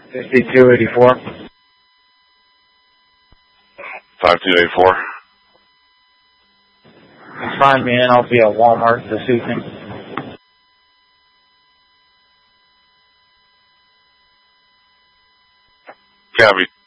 5284. 5284. Find me and I'll be at Walmart this evening. Copy.